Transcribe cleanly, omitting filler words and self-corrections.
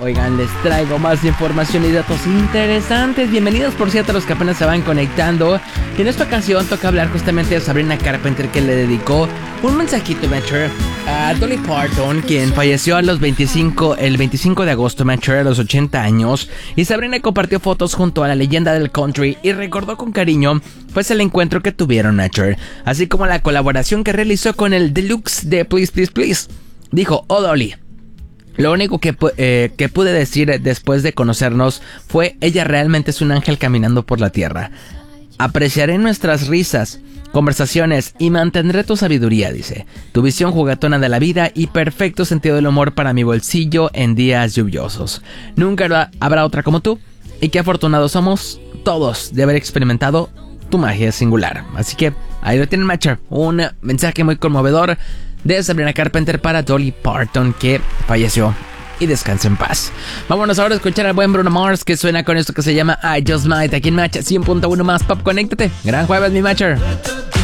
Oigan, les traigo más información y datos interesantes. Bienvenidos, por cierto, a los que apenas se van conectando. Y en esta ocasión toca hablar justamente de Sabrina Carpenter, que le dedicó un mensajito, Matcher, a Dolly Parton, quien falleció el 25 de agosto, Matcher, a los 80 años. Y Sabrina compartió fotos junto a la leyenda del country y recordó con cariño pues el encuentro que tuvieron, Matcher, así como la colaboración que realizó con el Deluxe de Please Please Please. Dijo: "Oh Dolly, lo único que pude decir después de conocernos fue: ella realmente es un ángel caminando por la tierra. Apreciaré nuestras risas, conversaciones y mantendré tu sabiduría", dice, "tu visión juguetona de la vida y perfecto sentido del humor para mi bolsillo en días lluviosos. Nunca habrá otra como tú, y qué afortunados somos todos de haber experimentado tu magia singular". Así que ahí lo tienen, Matcher, un mensaje muy conmovedor de Sabrina Carpenter para Dolly Parton, que falleció y descansa en paz. Vámonos ahora a escuchar al buen Bruno Mars, que suena con esto que se llama I Just Might, aquí en Match 100.1 más Pop. Conéctate. Gran jueves, mi Matcher.